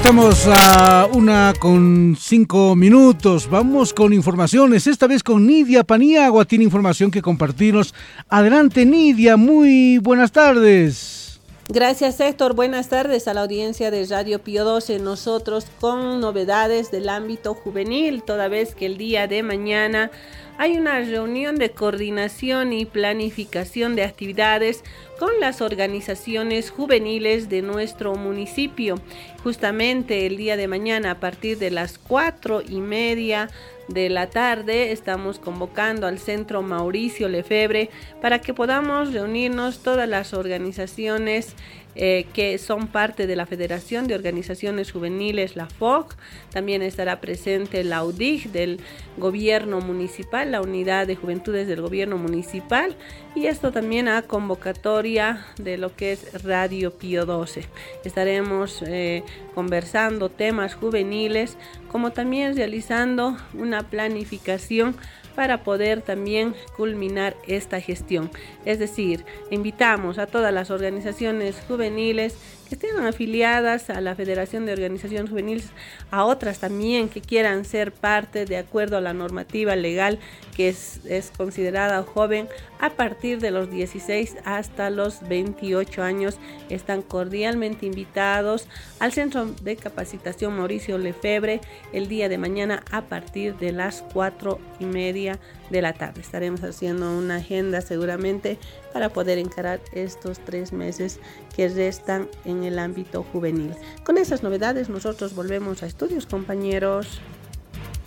Estamos a 1:05. Vamos con informaciones, esta vez con Nidia Paniagua. Tiene información que compartirnos. Adelante, Nidia, muy buenas tardes. Gracias, Héctor. Buenas tardes a la audiencia de Radio Pío 12. Nosotros con novedades del ámbito juvenil, toda vez que el día de mañana hay una reunión de coordinación y planificación de actividades con las organizaciones juveniles de nuestro municipio. Justamente el día de mañana, a partir de las 4:30 de la tarde, estamos convocando al Centro Mauricio Lefebvre para que podamos reunirnos todas las organizaciones que son parte de la Federación de Organizaciones Juveniles, la FOG. También estará presente la UDIG del Gobierno Municipal, la Unidad de Juventudes del Gobierno Municipal, y esto también a convocatoria de lo que es Radio Pío 12. Estaremos conversando temas juveniles, como también realizando una planificación para poder también culminar esta gestión. Es decir, invitamos a todas las organizaciones juveniles que estén afiliadas a la Federación de Organizaciones Juveniles, a otras también que quieran ser parte de acuerdo a la normativa legal que es considerada joven a partir de los 16 hasta los 28 años. Están cordialmente invitados al Centro de Capacitación Mauricio Lefebvre el día de mañana a partir de las 4:30 de la tarde. Estaremos haciendo una agenda seguramente para poder encarar estos 3 meses que restan en el ámbito juvenil. Con esas novedades nosotros volvemos a estudios, compañeros.